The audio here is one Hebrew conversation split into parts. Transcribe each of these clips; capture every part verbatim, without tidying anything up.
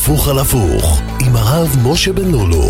הפוך על הפוך עם הרב משה בן לולו.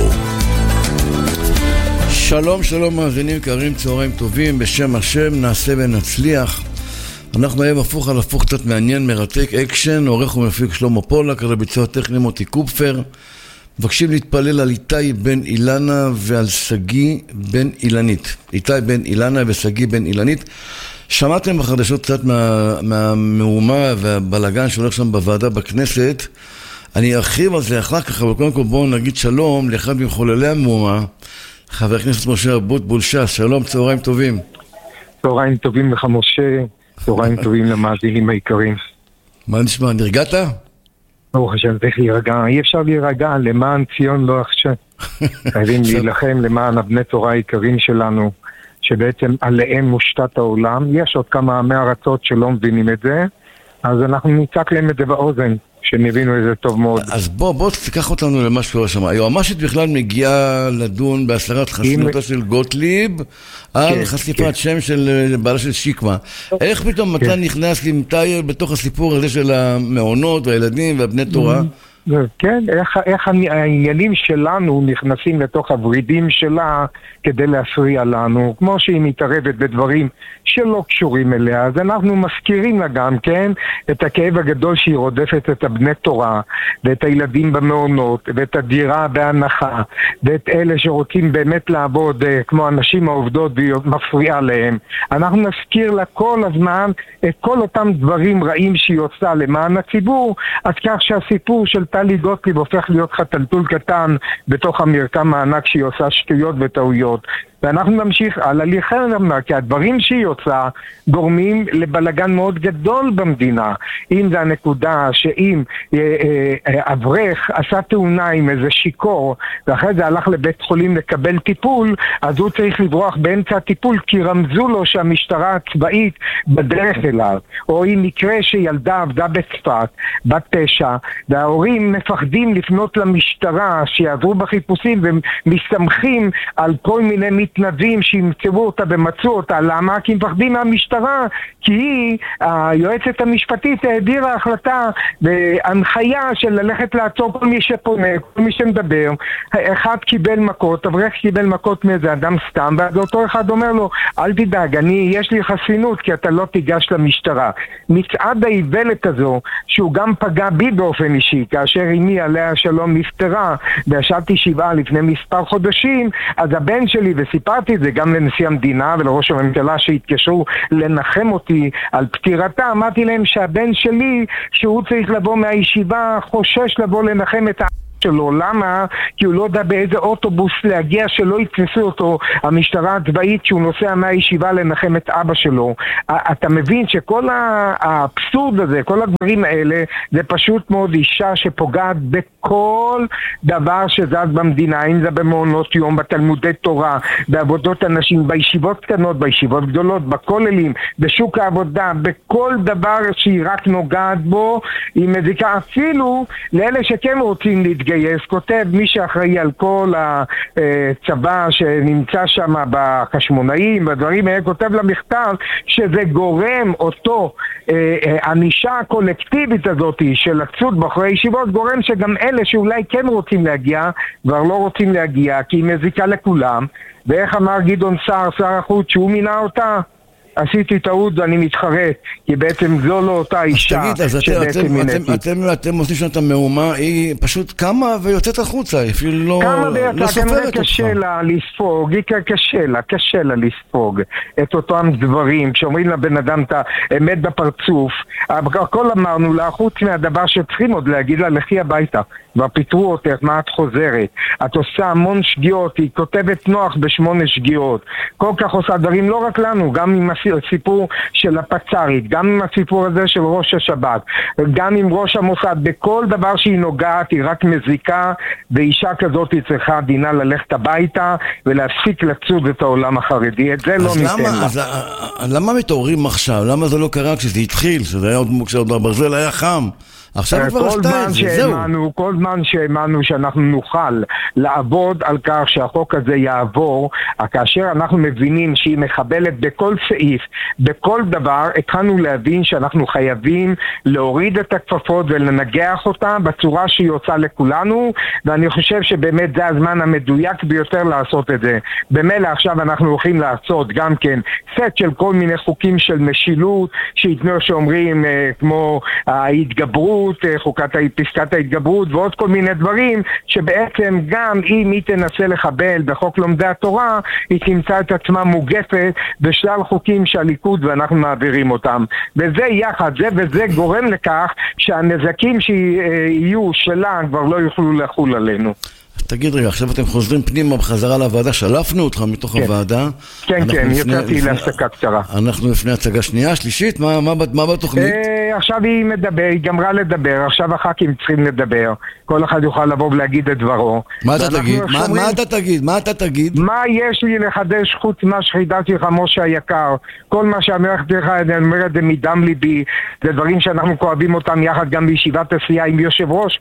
שלום שלום מאזינים יקרים, צהריים טובים, בשם השם נעשה ונצליח. אנחנו היום הפוך על הפוך, קצת מעניין, מרתק, אקשן, עורך ומפיק שלמה פולק, על הביצוע הטכני מוטי קופפר. מבקשים להתפלל על איתי בן אילנה ועל סגי בן אילנית. איתי בן אילנה וסגי בן אילנית. שמעתם בחדשות קצת מה, מהמהומה והבלגן שהולך שם בוועדה בכנסת. אני ארחיב על זה אחר כך, אבל קודם כל בואו נגיד שלום לאחד ממחוללי המהומה, חבר הכנסת משה אבוטבול ש"ס. שלום, צהריים טובים. צהריים טובים לך משה, צהריים טובים למאזינים היקרים. מה נשמע, נרגעת? ברוך השם, צריך להירגע, אי אפשר להירגע, למען ציון לא עכשיו. חייבים להילחם למען הבני תורה היקרים שלנו, שבעצם עליהם מושתת העולם. יש עוד כמה מארצות שלא מבינים את זה, אז אנחנו נצעק להם את זה באוזן, שהם הבינו את זה טוב מאוד. אז בוא, בוא תיקח אותנו למה שקורה שם. היועמ"שית בכלל מגיעה לדון בהסרת חסינותה של גוטליב על חשיפת שם של בעלה של שיקמה. איך פתאום אתה נכנס למתאר בתוך הסיפור הזה של המעונות והילדים והבני תורה? כן, איך, איך העניינים שלנו נכנסים לתוך הורידים שלה כדי להפריע לנו, כמו שהיא מתערבת בדברים שלא קשורים אליה. אז אנחנו מזכירים לה גם, כן, את הכאב הגדול שהיא רודפת את הבני תורה ואת הילדים במעונות ואת הדירה בהנחה ואת אלה שרוצים באמת לעבוד כמו אנשים העובדות והיא מפריעה להם. אנחנו נזכיר לה כל הזמן את כל אותם דברים רעים שהיא עושה למען הציבור, אז כך שהסיפור של טלי גוטליב הופך להיות חתלתול קטן בתוך המרקם הענק שהיא עושה שטויות וטעויות. ואנחנו נמשיך על הליכר, כי הדברים שהיא עושה גורמים לבלגן מאוד גדול במדינה. אם זה הנקודה שאם אברך עשה תאונה עם איזה שיקור ואחרי זה הלך לבית חולים לקבל טיפול, אז הוא צריך לברוח באמצע הטיפול כי רמזו לו שהמשטרה הצבאית בדרך אליו. או אם מקרה שילדה עבדה בצפת, בת תשע, וההורים מפחדים לפנות למשטרה שיעברו בחיפושים ומסתמכים על כל מיני מתנדבים שימצאו אותה ומצאו אותה. למה? כי מפחדים מהמשטרה, כי היא, היועצת המשפטית, העבירה החלטה והנחיה של ללכת לעצור כל מי שפונה, כל מי שמדבר. אחד קיבל מכות, אברך קיבל מכות מאיזה אדם סתם, ואותו אחד אומר לו, אל תדאג, אני, יש לי חסינות כי אתה לא תיגש למשטרה. מצעד האיוולת הזו, שהוא גם פגע בי באופן אישי, כאשר אמי עליה שלום נפטרה, וישבתי שבעה לפני מספר חודשים, אז הבן שלי, וסיפרתי את זה גם לנשיא המדינה ולראש הממשלה שהתקשרו לנחם אותי על פטירתה, אמרתי להם שהבן שלי, שהוא צריך לבוא מהישיבה, חושש לבוא לנחם את ה... שלו. למה? כי הוא לא יודע באיזה אוטובוס להגיע שלא יתפסו אותו המשטרה הצבאית שהוא נוסע מהישיבה לנחם את אבא שלו. אתה מבין שכל האבסורד הזה, כל הדברים האלה, זה פשוט מאוד אישה שפוגעת בכל דבר שזז במדינה, אם זה במעונות יום, בתלמודי תורה, בעבודות אנשים, בישיבות קטנות, בישיבות גדולות, בכוללים, בשוק העבודה, בכל דבר שהיא רק נוגעת בו, היא מזיקה אפילו לאלה שכן רוצים להתגייס. כותב מי שאחראי על כל הצבא שנמצא שם בחשמונאים, בדברים האלה, כותב למכתב שזה גורם אותו ענישה הקולקטיבית הזאת של לצוד בחורי ישיבות, גורם שגם אלה שאולי כן רוצים להגיע, כבר לא רוצים להגיע, כי היא מזיקה לכולם. ואיך אמר גדעון סער, שר החוץ, שהוא מינה אותה? עשיתי טעות ואני מתחרט, כי בעצם זו לא אותה אישה. אז תגיד, אז אתם, אתם, אתם, אתם עושים שם את המהומה, היא פשוט קמה ויוצאת החוצה, אפילו לא, קמה ויצאה, לא סופרת אותך. קשה לה לספוג, היא קשה לה, קשה לה לספוג את אותם דברים, כשאומרים לבן אדם את האמת בפרצוף, הכל אמרנו לה, חוץ מהדבר שצריכים עוד להגיד לה, לכי הביתה, כבר פיתרו אותך, מה את חוזרת? את עושה המון שגיאות, היא כותבת נוח בשמונה שגיאות, כל כך עושה דברים לא רק לנו, גם עם הסיפור של הפצרית, גם עם הסיפור הזה של ראש השב"כ, גם עם ראש המוסד, בכל דבר שהיא נוגעת היא רק מזיקה, ואישה כזאת היא צריכה דינה ללכת הביתה ולהפסיק לצוד את העולם החרדי. את זה לא ניתן לה. אז למה מתעוררים עכשיו? למה זה לא קרה כשזה התחיל? שזה היה עוד כשעוד הברזל היה חם עכשיו כבר עשתה את זה, זהו. כל זמן שהאמנו שאנחנו נוכל לעבוד על כך שהחוק הזה יעבור, כאשר אנחנו מבינים שהיא מחבלת בכל סעיף, בכל דבר, התחלנו להבין שאנחנו חייבים להוריד את הכפפות ולנגח אותה בצורה שהיא יוצאה לכולנו, ואני חושב שבאמת זה הזמן המדויק ביותר לעשות את זה. במילא עכשיו אנחנו הולכים לעשות גם כן סט של כל מיני חוקים של משילות, שיתנו שאומרים כמו ההתגברות, חוקת פסקת ההתגברות ועוד כל מיני דברים, שבעצם גם אם היא תנסה לחבל בחוק לומדי התורה, היא תמצא את עצמה מוגפת בשלל חוקים שהליכוד ואנחנו מעבירים אותם. וזה יחד, זה וזה גורם לכך שהנזקים שיהיו שלה כבר לא יוכלו לחול עלינו. תגיד רגע, עכשיו אתם חוזרים פנימה בחזרה לוועדה, שלפנו אותך מתוך כן. הוועדה. כן, כן, יצאתי להפסקה קצרה. אנחנו לפני הצגה שנייה, שלישית, מה, מה, מה בתוכנית? אה, עכשיו היא מדבר, היא גמרה לדבר, עכשיו הח"כים צריכים לדבר. כל אחד יוכל לבוא ולהגיד את דברו. מה אתה תגיד? מה, מה אתה תגיד? מה אתה תגיד? מה יש לי לחדש חוץ מה שחידשתי לך, משה היקר? כל מה שאמרתי לך, אני אומר את זה מדם ליבי, זה דברים שאנחנו כואבים אותם יחד גם בישיבת הסיעה עם יושב ראש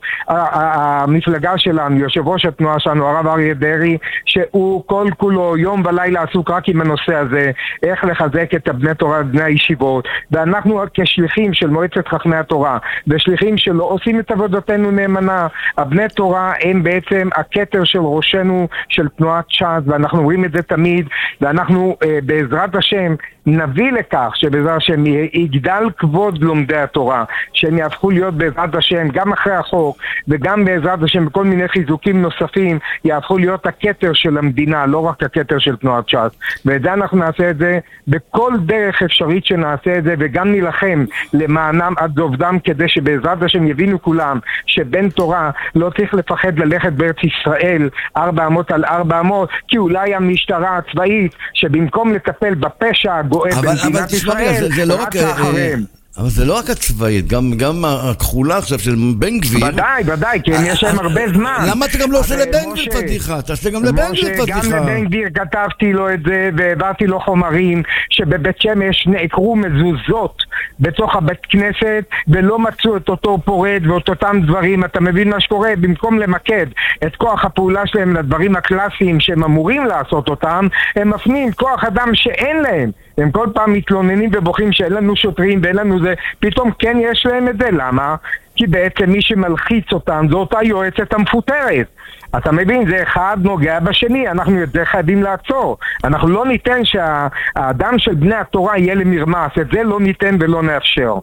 המפלגה שלנו, יושב ראש התנועה שלנו, הרב אריה דרעי, שהוא כל כולו יום ולילה עסוק רק עם הנושא הזה, איך לחזק את בני תורה בני הישיבות, ואנחנו כשליחים של מועצת חכמי התורה ושליחים שלו עושים את עבודתנו נאמנה. הבני תורה הם בעצם הכתר של ראשנו של תנועת ש"ס, ואנחנו רואים את זה תמיד, ואנחנו אה, בעזרת השם נביא לכך שבעזרת השם יגדל כבוד לומדי התורה, שהם יהפכו להיות בעזרת השם גם אחרי החוק וגם בעזרת השם בכל מיני חיזוקים נוספים יהפכו להיות הכתר של המדינה, לא רק הכתר של תנועת ש"ס. ואת זה אנחנו נעשה את זה בכל דרך אפשרית שנעשה את זה, וגם נלחם למענם עד זובדם, כדי שבעזרת השם יבינו כולם שבן תורה לא צריך לפחד ללכת בארץ ישראל ארבע אמות על ארבע אמות, כי אולי המשטרה הצבאית שבמקום לטפל בפשע הגואה במדינת ישראל רצה אחריהם. אבל זה לא רק הצבאית, גם, גם הכחולה עכשיו של בן גביר. ודאי, ודאי, כי יש להם הרבה זמן. למה אתה גם לא עושה לבן גביר פתיחה? תעשה גם לבן גביר פתיחה. גם לבן גביר כתבתי לו את זה, והעברתי לו חומרים, שבבית שמש נעקרו מזוזות בתוך הבית כנסת, ולא מצאו את אותו פורד ואת אותם דברים. אתה מבין מה שקורה? במקום למקד את כוח הפעולה שלהם לדברים הקלאסיים שהם אמורים לעשות אותם, הם מפנים כוח אדם שאין להם. הם כל פעם מתלוננים ובוכים שאין לנו שוטרים ואין לנו זה, פתאום כן יש להם את זה. למה? כי בעצם מי שמלחיץ אותם זו אותה יועצת המפוטרת. אתה מבין? זה אחד נוגע בשני, אנחנו את זה חייבים לעצור. אנחנו לא ניתן שהאדם של בני התורה יהיה למרמס, את זה לא ניתן ולא נאפשר.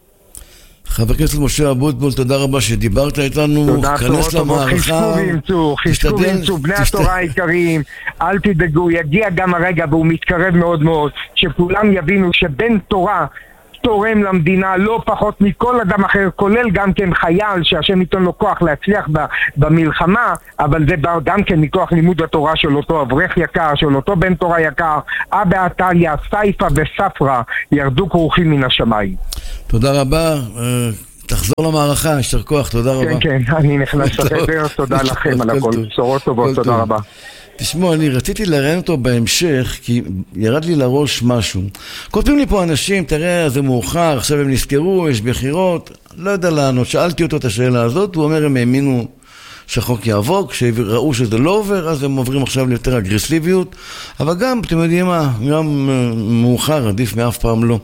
חבר הכנסת משה אבוטבול, תודה רבה שדיברת איתנו. תודה, כנס למערכה. חשקו וימצאו, חשקו וימצאו, בני התורה העיקריים, אל תדאגו, יגיע גם הרגע והוא מתקרב מאוד מאוד, שכולם יבינו שבן תורה תורם למדינה לא פחות מכל אדם אחר, כולל גם כן חייל שהשם ייתן לו כוח להצליח במלחמה, אבל זה בא גם כן מכוח לימוד התורה של אותו אברך יקר, של אותו בן תורה יקר. אבא עתליה, סייפה וספרה ירדו כרוכים מן השמיים. תודה רבה, תחזור למערכה, ישר כוח, תודה רבה. כן, כן, אני נכנס לחדר, תודה לכם על הכל, בשורות טובות, תודה רבה. תשמעו, אני רציתי לראיין אותו בהמשך, כי ירד לי לראש משהו. כותבים לי פה אנשים, תראה, זה מאוחר, עכשיו הם נזכרו, יש בחירות, לא יודע לענות. שאלתי אותו את השאלה הזאת, הוא אומר, הם האמינו שהחוק יעבור, כשראו שזה לא עובר, אז הם עוברים עכשיו ליותר אגרסיביות, אבל גם, אתם יודעים מה, גם מאוחר, עדיף מאף פעם לא.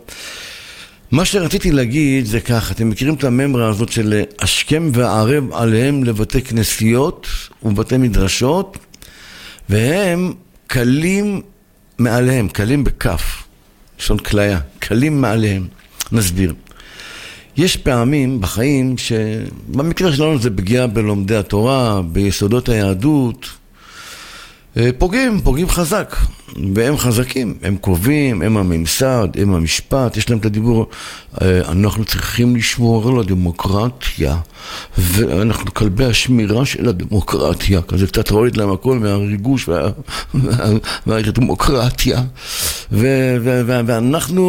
מה שרציתי להגיד זה ככה, אתם מכירים את הממרה הזאת של השכם והערב עליהם לבתי כנסיות ובתי מדרשות, והם קלים מעליהם, קלים בכף, לשון כליה, קלים מעליהם. נסביר. יש פעמים בחיים שבמקרה שלנו זה פגיעה בלומדי התורה, ביסודות היהדות, פוגעים, פוגעים חזק, והם חזקים, הם קובעים, הם הממסד, הם המשפט, יש להם את הדיבור, אנחנו צריכים לשמור על הדמוקרטיה, ואנחנו כלבי השמירה של הדמוקרטיה, כזה קצת הוריד להם הכל מהריגוש והדמוקרטיה, ואנחנו,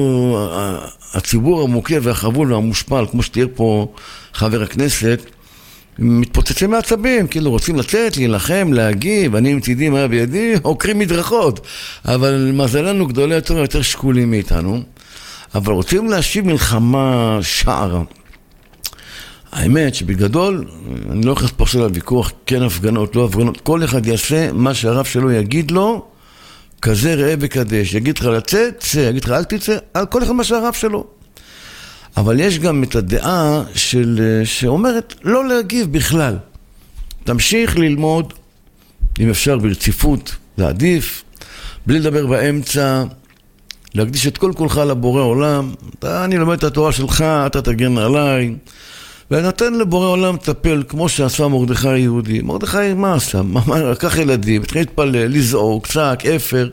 הציבור המוכה והחבול והמושפל, כמו שתהיה פה חבר הכנסת, מתפוצצים מעצבים, כאילו רוצים לצאת, להילחם, להגיב, אני מצידי מה בידי, עוקרים מדרכות, אבל מזלנו גדולי יותר יותר שקולים מאיתנו, אבל רוצים להשיב מלחמה שערה. האמת שבגדול, אני לא הולך פה עכשיו לוויכוח, כן הפגנות, לא הפגנות, כל אחד יעשה מה שהרב שלו יגיד לו, כזה ראה וקדש, יגיד לך לצאת, צא, יגיד לך אל תצא, על כל אחד מה שהרב שלו. אבל יש גם את הדעה של, שאומרת לא להגיב בכלל. תמשיך ללמוד, אם אפשר ברציפות, זה עדיף, בלי לדבר באמצע, להקדיש את כל כולך לבורא עולם. אתה, אני לומד את התורה שלך, אתה תגן עליי, ונתן לבורא עולם טפל, כמו שעשה מרדכי היהודי. מרדכי מה עשה? מה, לקח ילדים, התחיל להתפלל, לזעוק, צעק, אפר.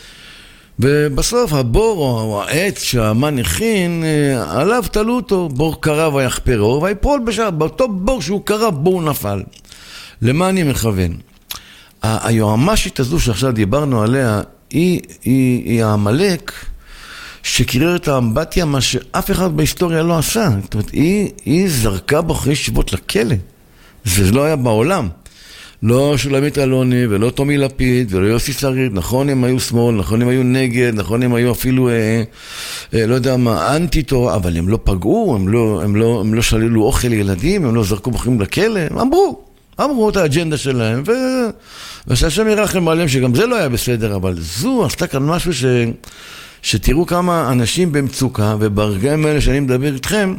ובסוף הבור או העץ שהמן הכין, עליו תלו אותו, בור קרב ויחפרו, ויפול בשעה, באותו בור שהוא קרב, בור נפל. למה אני מכוון? היועמשית הזו שעכשיו דיברנו עליה, היא, היא, היא המלאק שקירר את האמבטיה, מה שאף אחד בהיסטוריה לא עשה. זאת אומרת, היא, היא זרקה בחורי ישיבות לכלא. זה לא היה בעולם. לא שולמית אלוני ולא תומי לפיד ולא יוסי שריד. נכון הם היו שמאל, נכון הם היו נגד, נכון הם היו אפילו אה, אה, לא יודע מה, אנטי-תורה, אבל הם לא פגעו, הם לא, הם לא, הם לא שללו אוכל לילדים, הם לא זרקו בחורים לכלא, הם אמרו, אמרו את האג'נדה שלהם, ו... ושהשם ירחם עליהם שגם זה לא היה בסדר, אבל זו עשתה כאן משהו ש... שתראו כמה אנשים במצוקה, וברגעים האלה שאני מדבר איתכם,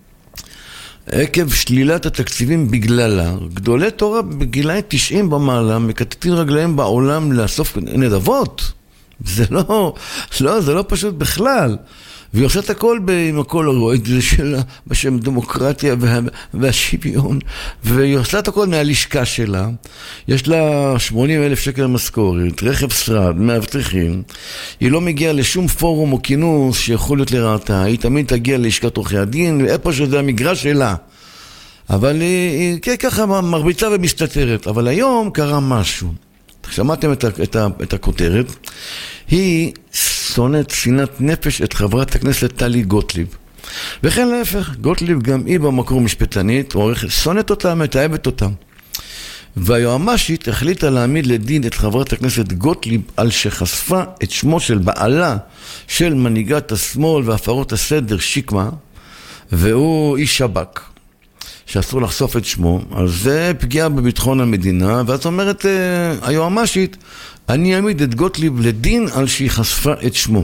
עקב שלילת התקציבים בגללה, גדולי תורה בגילאי תשעים במעלה, מקטטים רגליהם בעולם לאסוף נדבות. זה לא, לא, זה לא פשוט בכלל. והיא עושה את הכל עם הכל הרועד שלה, בשם דמוקרטיה וה, והשוויון, והיא עושה את הכל מהלשכה שלה. יש לה שמונים אלף שקל משכורת, רכב שרד, מאבטחים. היא לא מגיעה לשום פורום או כינוס שיכול להיות לרעתה, היא תמיד תגיע ללשכת עורכי הדין, ואיפה שזה המגרש שלה. אבל היא, היא ככה מרביצה ומסתתרת. אבל היום קרה משהו. שמעתם את, את, את הכותרת? היא שונאת שנאת נפש את חברת הכנסת טלי גוטליב. וכן להפך, גוטליב גם היא במקור משפטנית, שונאת אותה, מתאהבת אותה. והיועמשית החליטה להעמיד לדין את חברת הכנסת גוטליב על שחשפה את שמו של בעלה של מנהיגת השמאל והפרות הסדר שיקמה, והוא איש שב"כ. שאסור לחשוף את שמו, אז זה פגיעה בביטחון המדינה, ואת אומרת, היועמשית, אני אעמיד את גוטליב לדין על שהיא חשפה את שמו.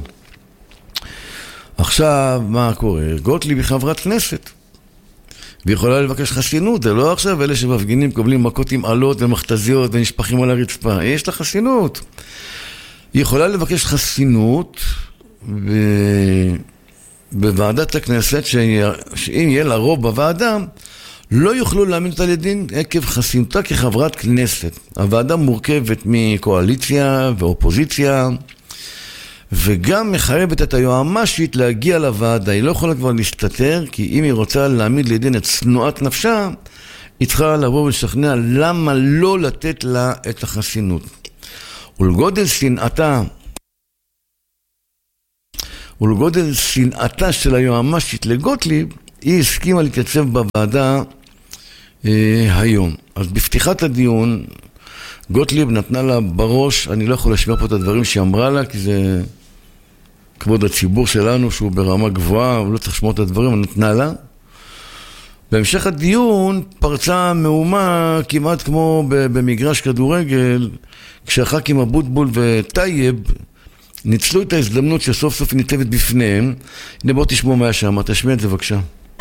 עכשיו, מה קורה? גוטליב היא חברת כנסת, והיא יכולה לבקש חסינות, זה לא עכשיו אלה שמפגינים קובלים מכות עם עלות ומכתזיות ונשפכים על הרצפה, יש לה חסינות. היא יכולה לבקש חסינות ב... בוועדת הכנסת, שאם יהיה לה רוב בוועדה, לא יוכלו להעמיד אותה לדין עקב חסינותה כחברת כנסת. הוועדה מורכבת מקואליציה ואופוזיציה, וגם מחייבת את היועמשית להגיע לוועדה. היא לא יכולה כבר להסתתר, כי אם היא רוצה להעמיד לדין את צנועת נפשה, היא צריכה לבוא ולשכנע למה לא לתת לה את החסינות. ולגודל שנאתה, ולגודל שנאתה של היועמשית לגוטליב, היא הסכימה להתייצב בוועדה אה, היום. אז בפתיחת הדיון, גוטליב נתנה לה בראש, אני לא יכול לשמוע פה את הדברים שהיא אמרה לה, כי זה כבוד הציבור שלנו שהוא ברמה גבוהה, הוא לא צריך לשמוע את הדברים, היא נתנה לה. בהמשך הדיון פרצה מהומה כמעט כמו במגרש כדורגל, כשהח"כים אבוטבול וטייב ניצלו את ההזדמנות שסוף סוף ניצבת בפניהם. הנה בוא תשמעו מה שם, תשמיע את זה בבקשה.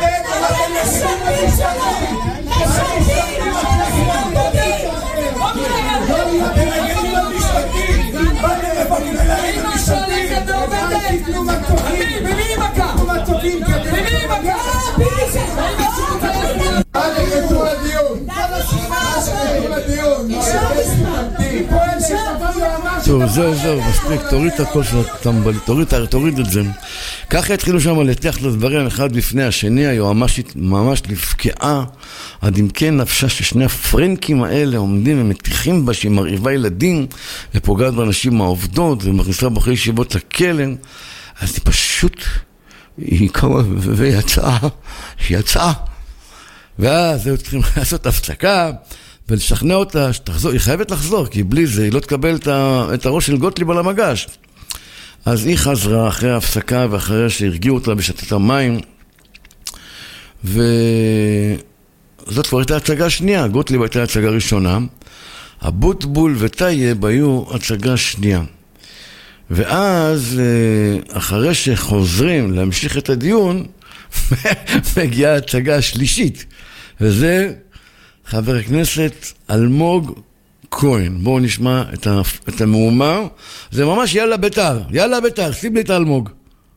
טוב, זהו, זהו, מספיק, תוריד את הכל של הטמבלי, תוריד, תוריד את זה. ככה התחילו שם לתח את הדברים אחד לפני השני, היועמשית ממש לפקעה, עד אם כן נפשה ששני הפרנקים האלה עומדים ומתיחים בה, שהיא מרעיבה ילדים ופוגעת באנשים העובדות ומכניסה בחורי ישיבות לכלא. אז היא פשוט, היא קמה ויצאה, היא יצאה, ואז היו צריכים לעשות הפסקה ולשכנע אותה שתחזור, היא חייבת לחזור, כי בלי זה היא לא תקבל את הראש של גוטליב על המגש. אז היא חזרה אחרי ההפסקה ואחרי שהרגיעו אותה בשתת המים, והיא זאת כבר הייתה הצגה שנייה, גוטליב הייתה הצגה ראשונה, הבוטבול וטייב היו הצגה שנייה. ואז אחרי שחוזרים להמשיך את הדיון, מגיעה הצגה השלישית, וזה חבר הכנסת אלמוג כהן. בואו נשמע את, ה... את המאומר. זה ממש יאללה ביתר, יאללה ביתר, שים לי את אלמוג.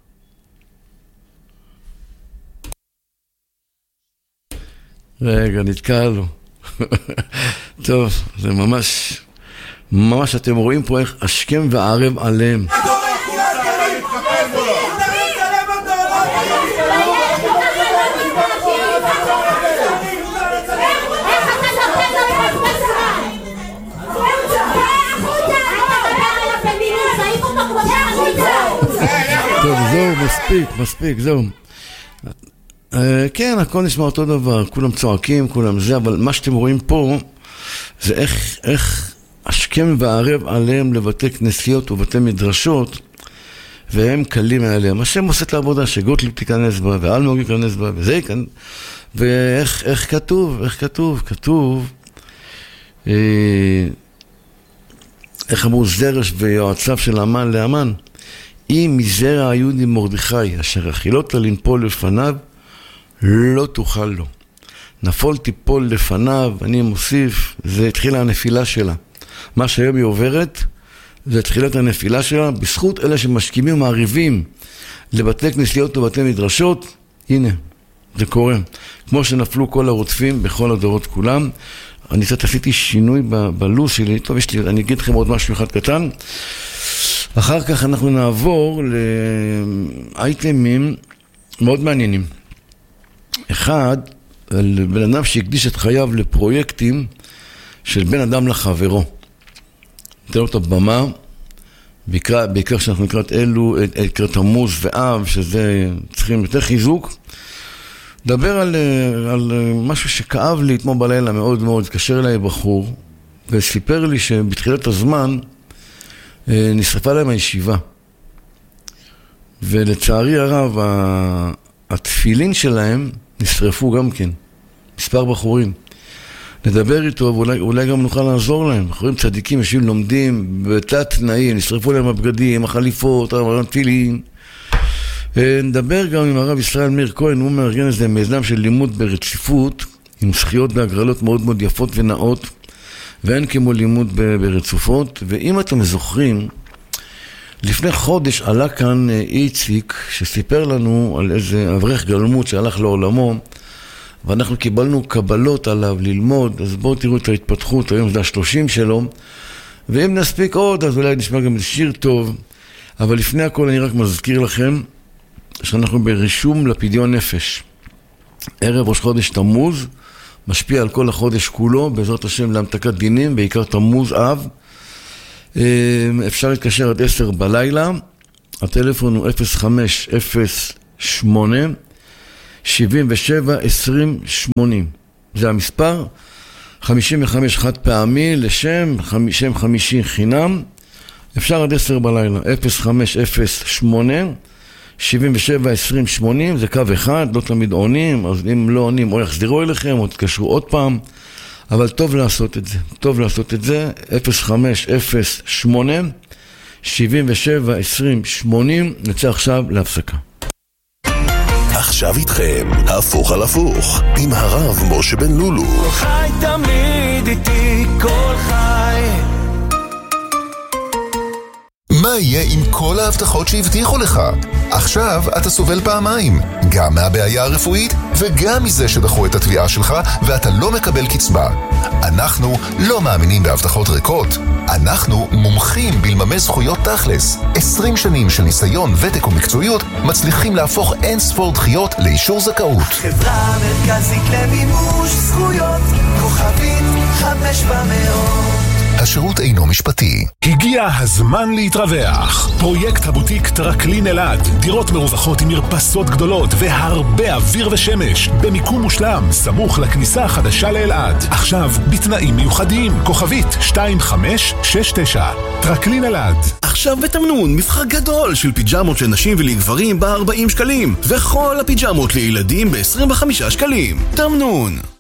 רגע, נתקע לו. טוב, זה ממש, ממש אתם רואים פה איך השכם וערב עליהם. טוב, זהו, מספיק, מספיק, זהו. כן, הכל נשמע אותו דבר, כולם צועקים, כולם זה, אבל מה שאתם רואים פה זה איך, איך השכם והערב עליהם לבתי כנסיות ובתי מדרשות, והם קלים עליהם. השם עושה את העבודה שגוטליב תיכנס בה, ואלמוג ייכנס בה, וזה ייכנס. ואיך איך כתוב, איך כתוב, כתוב, אה, איך אמרו זרש ויועציו של המן לאמן, אם מזרע היהודי מרדכי, אשר אכילות לנפול לפניו, לא תוכל לו. נפול תיפול לפניו, אני מוסיף, זה התחילה הנפילה שלה. מה שהיום היא עוברת, זה התחילת הנפילה שלה, בזכות אלה שמשכימים ומעריבים לבתי כנסיות ובתי מדרשות, הנה, זה קורה. כמו שנפלו כל הרודפים בכל הדורות כולם, אני קצת עשיתי שינוי בלו"ז שלי, טוב, יש לי, אני אגיד לכם עוד משהו אחד קטן. אחר כך אנחנו נעבור לאייטמים מאוד מעניינים. אחד, על בן אדם שהקדיש את חייו לפרויקטים של בן אדם לחברו. ניתן לו את הבמה, בעיקר, בעיקר שאנחנו נקראת אלו, את תמוז ואב, שזה צריכים יותר חיזוק. דבר על, על משהו שכאב לי אתמול בלילה מאוד מאוד, התקשר אליי בחור, וסיפר לי שבתחילת הזמן נשרפה להם הישיבה. ולצערי הרב, התפילין שלהם נשרפו גם כן. מספר בחורים. נדבר איתו, ואולי אולי גם נוכל לעזור להם. בחורים צדיקים, יושבים, לומדים, בתת תנאים, נשרפו להם הבגדים, החליפות, התפילין. נדבר גם עם הרב ישראל מאיר כהן, הוא מארגן איזה מיזם של לימוד ברציפות, עם זכיות והגרלות מאוד מאוד יפות ונאות, ואין כמו לימוד ברצופות. ואם אתם זוכרים, לפני חודש עלה כאן איציק שסיפר לנו על איזה אברך גלמות שהלך לעולמו, ואנחנו קיבלנו קבלות עליו ללמוד. אז בואו תראו את ההתפתחות, היום זה השלושים שלו, ואם נספיק עוד אז אולי נשמע גם שיר טוב. אבל לפני הכל אני רק מזכיר לכם שאנחנו ברישום לפדיון נפש. ערב ראש חודש תמוז משפיע על כל החודש כולו, בעזרת השם להמתקת דינים, בעיקר תמוז אב. אפשר להתקשר עד עשר בלילה, הטלפון הוא אפס חמש אפס שמונה שבעים ושבע עשרים שמונים, זה המספר. חמישים וחמש חד פעמי לשם, שם חמישי חינם, אפשר עד עשר בלילה, אפס חמש אפס שמונה שבעים ושבע עשרים שמונים, זה קו אחד, לא תמיד עונים, אז אם לא עונים או יחזירו אליכם או תקשרו עוד פעם, אבל טוב לעשות את זה, טוב לעשות את זה, אפס חמש אפס שמונה שבעים ושבע עשרים שמונים. נצא עכשיו להפסקה. עכשיו איתכם, הפוך על הפוך, עם הרב משה בן לולו. כל חי תמיד איתי, כל חי. מה יהיה עם כל ההבטחות שהבטיחו לך? עכשיו אתה סובל פעמיים, גם מהבעיה הרפואית וגם מזה שדחו את התביעה שלך ואתה לא מקבל קצבה. אנחנו לא מאמינים בהבטחות ריקות. אנחנו מומחים בלממש זכויות תכלס. עשרים שנים של ניסיון, ותק ומקצועיות מצליחים להפוך אין ספור דחיות לאישור זכאות. חברה מרכזית למימוש זכויות, כוכבית חמש במאות. השירות אינו משפטי. הגיע הזמן להתרווח. פרויקט הבוטיק טרקלין אלעד. דירות מרווחות עם מרפסות גדולות והרבה אוויר ושמש. במיקום מושלם, סמוך לכניסה החדשה לאלעד. עכשיו, בתנאים מיוחדים. כוכבית שתיים חמש שש תשע. טרקלין אלעד. עכשיו בתמנון, מבחר גדול של פיג'מות לנשים ולגברים ב-ארבעים שקלים. וכל הפיג'מות לילדים ב-עשרים וחמישה שקלים. תמנון.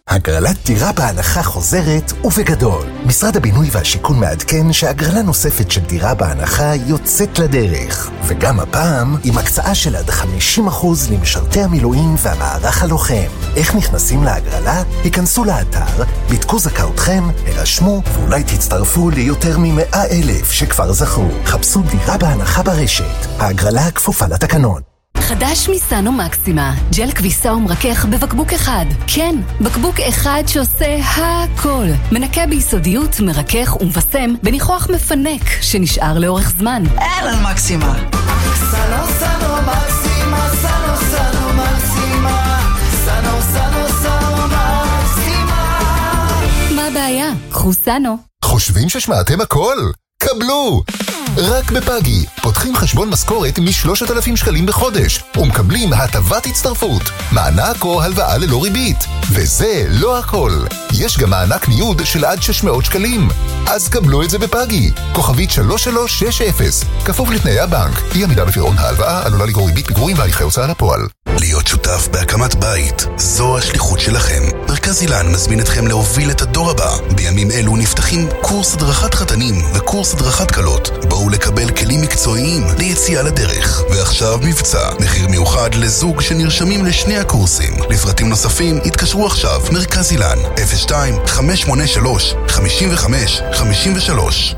הגרלת דירה בהנחה חוזרת ובגדול. משרד הבינוי והשיכון מעדכן שהגרלה נוספת של דירה בהנחה יוצאת לדרך. וגם הפעם עם הקצאה של עד חמישים אחוז למשרתי המילואים והמערך הלוחם. איך נכנסים להגרלה? היכנסו לאתר, בדקו זכאותכם, הרשמו ואולי תצטרפו ליותר מ-מאה אלף שכבר זכו. חפשו דירה בהנחה ברשת. ההגרלה כפופה לתקנון. חדש מסנו מקסימה, ג'ל כביסה ומרכך בבקבוק אחד. כן, בקבוק אחד שעושה הכל. מנקה ביסודיות, מרכך ומבסם בניחוח מפנק שנשאר לאורך זמן. אהלן מקסימה. סנו סנו מקסימה, סנו סנו מקסימה, סנו סנו סנו מקסימה. מה הבעיה? קחו סנו. חושבים ששמעתם הכל? קבלו! רק בפאגי, פותחים חשבון משכורת מ-שלושת אלפים שקלים בחודש ומקבלים הטבת הצטרפות, מענק או הלוואה ללא ריבית. וזה לא הכל, יש גם מענק ניוד של עד שש מאות שקלים. אז קבלו את זה בפאגי, כוכבית שלוש שלוש שש אפס, כפוף לתנאי הבנק. אי עמידה בפירעון ההלוואה עלולה לגרור ריבית פיגורים והליכי הוצאה לפועל. להיות שותף בהקמת בית, זו השליחות שלכם. מרכז אילן מזמין אתכם להוביל את הדור הבא. בימים אלו נפתחים קורס הדרכת חתנים וקורס הדרכת קלות. בואו לקבל כלים מקצועיים ליציאה לדרך. ועכשיו מבצע, מחיר מיוחד לזוג שנרשמים לשני הקורסים. לפרטים נוספים התקשרו עכשיו. מרכז אילן, אפס שתיים חמש שמונה שלוש חמש חמש חמש שלוש.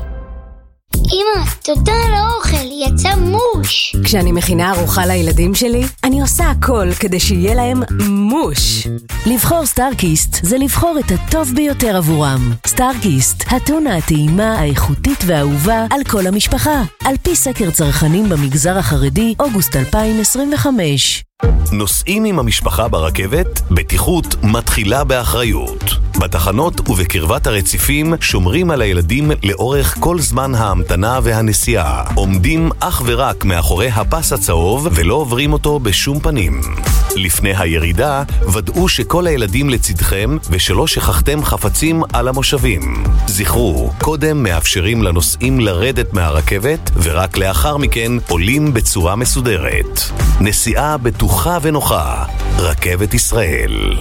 אמא, תודה על האוכל, יצא מוש. כשאני מכינה ארוחה לילדים שלי, אני עושה הכל כדי שיהיה להם מוש. לבחור סטארקיסט זה לבחור את הטוב ביותר עבורם. סטארקיסט, הטונה הטעימה, האיכותית והאהובה על כל המשפחה. על פי סקר צרכנים במגזר החרדי, אוגוסט אלפיים עשרים וחמש. נוסעים עם המשפחה ברכבת, בטיחות מתחילה באחריות. בתחנות ובקרבת הרציפים שומרים על הילדים לאורך כל זמן ההמתנה והנסיעה. עומדים אך ורק מאחורי הפס הצהוב ולא עוברים אותו בשום פנים. לפני הירידה, ודאו שכל הילדים לצדכם ושלא שכחתם חפצים על המושבים. זכרו, קודם מאפשרים לנוסעים לרדת מהרכבת ורק לאחר מכן עולים בצורה מסודרת. נסיעה בטוחה ונוחה. רכבת ישראל.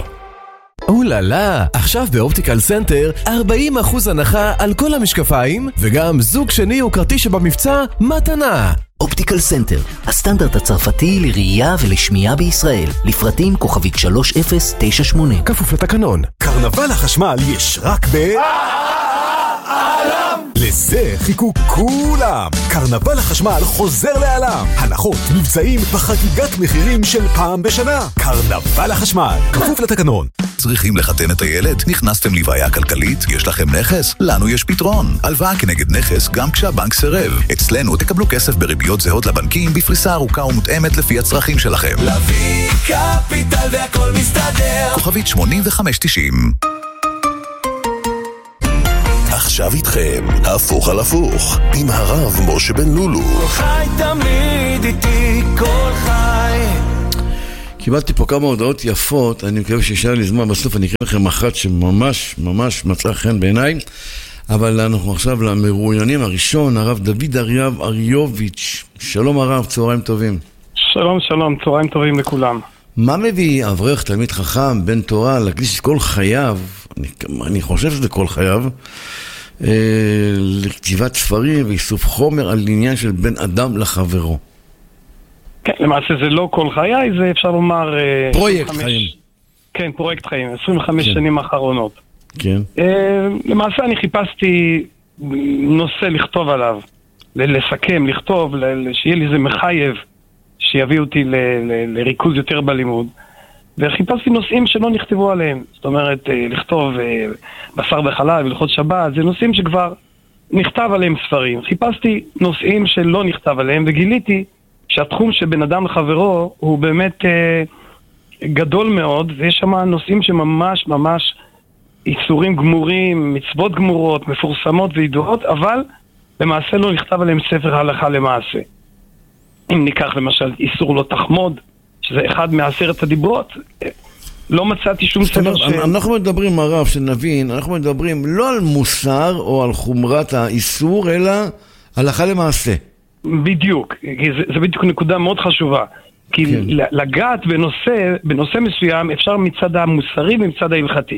אוללה, עכשיו באופטיקל סנטר ארבעים אחוז הנחה על כל המשקפיים וגם זוג שני או כרטיס שבמבצע מתנה. אופטיקל סנטר, הסטנדרט הצרפתי לראייה ולשמיעה בישראל. לפרטים כוכבית שלוש אפס תשע שמונה. כפוף לתקנון. קרנבל החשמל יש רק ב... לזה חיכו כולם. קרנבל החשמל חוזר לעלם. הנחות, מבצעים וחגיגת מחירים של פעם בשנה. קרנבל החשמל, כפוף לתקנון. צריכים לחתן את הילד? נכנסתם לבעיה כלכלית? יש לכם נכס? לנו יש פתרון. הלוואה כנגד נכס גם כשהבנק סירב. אצלנו תקבלו כסף בריביות זהות לבנקים בפריסה ארוכה ומותאמת לפי הצרכים שלכם. להביא קפיטל והכל מסתדר. כוכבית שמונים וחמש תשעים. עכשיו איתכם, הפוך על הפוך, עם הרב משה בן לולו. כל חי תמיד איתי, כל חי. קיבלתי פה כמה הודעות יפות, אני מקווה שישאר לי זמן, בסוף אני אקרא לכם אחת שממש ממש מצאה חן בעיניי, אבל אנחנו עכשיו למרואיינים. הראשון, הרב דוד אריאב אריוביץ'. שלום הרב, צהריים טובים. שלום שלום, צהריים טובים לכולם. מה מביא אברך, תלמיד חכם, בן תורה, להקדיש את כל חייו, אני, אני חושב שזה כל חייו, אה, לכתיבת ספרים ואיסוף חומר על עניין של בן אדם לחברו? כן, למעשה זה לא כל חיי, זה אפשר לומר... פרויקט חמש, חיים. כן, פרויקט חיים, עשרים וחמש כן. שנים האחרונות. כן. אה, למעשה אני חיפשתי נושא לכתוב עליו, לסכם, לכתוב, שיהיה לי זה מחייב, שיביא אותי ל- ל- לריכוז יותר בלימוד, וחיפשתי נושאים שלא נכתבו עליהם. זאת אומרת, לכתוב בשר וחלב, הלכות שבת, זה נושאים שכבר נכתב עליהם ספרים. חיפשתי נושאים שלא נכתב עליהם, וגיליתי שהתחום שבין אדם לחברו הוא באמת גדול מאוד, ויש שם נושאים שממש ממש איסורים גמורים, מצוות גמורות, מפורסמות וידועות, אבל למעשה לא נכתב עליהם ספר הלכה למעשה. אם ניקח למשל איסור לא תחמוד, שזה אחד מעשרת הדיברות, לא מצאתי שום ספר ש... אנחנו מדברים, הרב, שנבין, אנחנו מדברים לא על מוסר או על חומרת האיסור, אלא הלכה למעשה. בדיוק, זה, זה בדיוק נקודה מאוד חשובה. כי כן. לגעת בנושא, בנושא מסוים אפשר מצד המוסרי ומצד ההלכתי.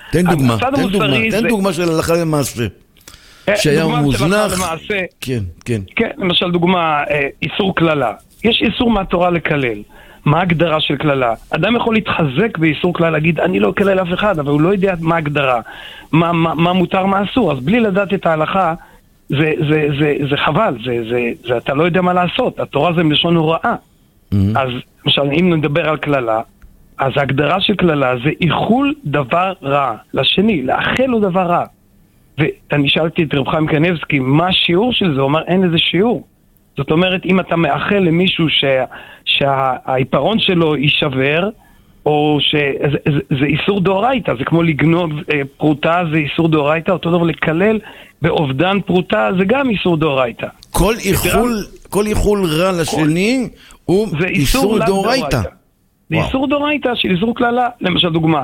תן דוגמה, תן דוגמה, תן דוגמה של הלכה למעשה. שהיה מוזנח. כן, כן. כן, למשל דוגמה, איסור כללה. יש איסור מהתורה לקלל. מה ההגדרה של כללה? אדם יכול להתחזק באיסור כללה, להגיד, אני לא אקלל אף אחד, אבל הוא לא יודע מה ההגדרה, מה, מה, מה מותר, מה אסור. אז בלי לדעת את ההלכה, זה, זה, זה, זה חבל, זה, זה, זה, אתה לא יודע מה לעשות. התורה זה מלשון הוראה. Mm-hmm. אז, למשל, אם נדבר על כללה, אז ההגדרה של כללה זה איחול דבר רע לשני, לאחל לו דבר רע. ואני שאלתי את רב חיים קניבסקי, מה השיעור של זה? הוא אומר, אין איזה שיעור. זאת אומרת, אם אתה מאחל למישהו שה, שהעיפרון שלו יישבר, או שזה זה, זה איסור דאורייתא, זה כמו לגנוב אה, פרוטה, זה איסור דאורייתא, אותו דבר לקלל באובדן פרוטה, זה גם איסור דאורייתא. כל איחול, כל איחול רע לשני הוא איסור דאורייתא. זה איסור דאורייתא של איסור כללה. למשל דוגמה,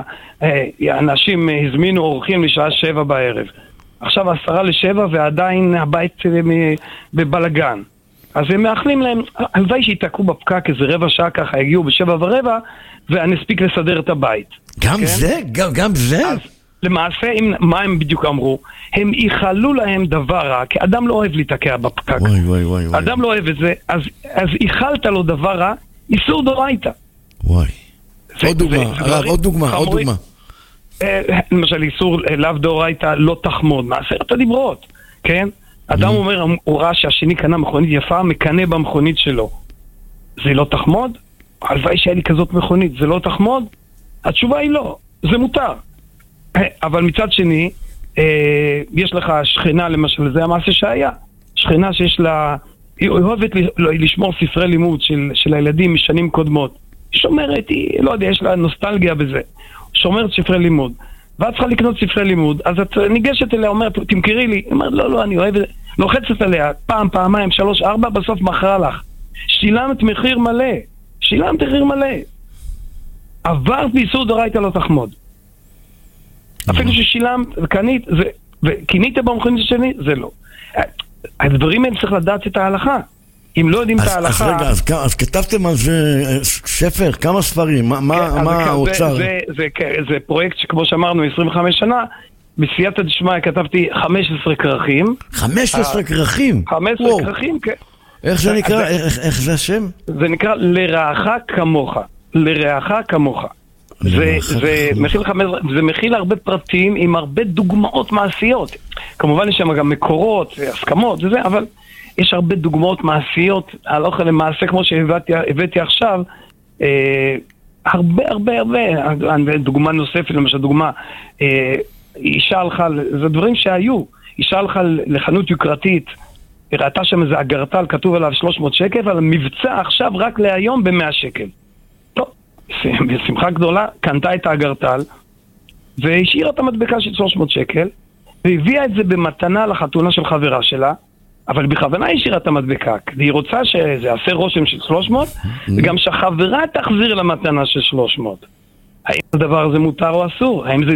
אנשים הזמינו אורחים לשעה שבע בערב. עכשיו עשרה לשבע ועדיין הבית בבלגן. אז הם מאחלים להם, הלוואי שיתעקו בפקק איזה רבע שעה ככה, הגיעו בשבע ורבע, ונספיק לסדר את הבית. גם כן? זה? גם, גם זה? אז למעשה, אם, מה הם בדיוק אמרו? הם איחלו להם דבר רע, כי אדם לא אוהב להתעקע בפקק. וואי, וואי, וואי, וואי. אדם לא אוהב את זה, אז, אז איחלת לו דבר רע, איסור דאורייתא. וואי. עוד דוגמה, הרב, עוד דוגמה, עוד דוגמה. למשל, איסור לאו דאורייתא לא תחמוד, מעשרת הדיברות, כן? אדם אומר, הוא ראה שהשני קנה מכונית יפה, מקנה במכונית שלו. זה לא תחמוד? הלוואי שהיה לי כזאת מכונית, זה לא תחמוד? התשובה היא לא, זה מותר. אבל מצד שני, יש לך שכנה, למשל, זה המעשה שהיה. שכנה שיש לה, היא אוהבת לשמור ספרי לימוד של, של הילדים משנים קודמות. היא שומרת, היא, לא יודע, יש לה נוסטלגיה בזה. שומרת ספרי לימוד. ואת צריכה לקנות ספרי לימוד, אז את ניגשת אליה, אומרת, תמכרי לי. היא אומרת, לא, לא, אני אוהבת, לוחצת עליה, פעם, פעמיים, שלוש, ארבע, בסוף מכרה לך. שילמת מחיר מלא. שילמת מחיר מלא. עברת באיסור דאורייתא לא תחמוד. אפילו ששילמת וקנית, וקינית במכונית שני, זה לא. הדברים האלה צריך לדעת את ההלכה. אם לא יודעים את ההלכה... אז רגע, אז כתבתם על זה ספר, כמה ספרים, מה האוצר? זה פרויקט שכמו שאמרנו עשרים וחמש שנה, בסייעתא דשמיא כתבתי חמש עשרה כרכים. חמש עשרה כרכים? חמש עשרה כרכים, כן. איך זה נקרא? איך זה השם? זה נקרא לרעך כמוך. לרעך כמוך. זה מכיל הרבה פרטים עם הרבה דוגמאות מעשיות. כמובן יש שם גם מקורות, הסכמות וזה, אבל יש הרבה דוגמאות מעשיות, הלכה למעשה כמו שהבאתי עכשיו, הרבה הרבה הרבה, דוגמה נוספת, למשל דוגמה, אישה הלכה, זה דברים שהיו, אישה הלכה לחנות יוקרתית, ראתה שם איזה אגרטל, כתוב עליו שלוש מאות שקל, אבל מבצע עכשיו רק להיום ב-מאה שקל. טוב, בשמחה גדולה, קנתה את האגרטל, והשאירה את המדבקה של שלוש מאות שקל, והביאה את זה במתנה לחתונה של חברה שלה, אבל בכוונה השאירה את המדבקה, היא רוצה שזה יעשה רושם של שלוש מאות, וגם שהחברה תחזיר למתנה של שלוש מאות. האם הדבר הזה מותר או אסור? האם זה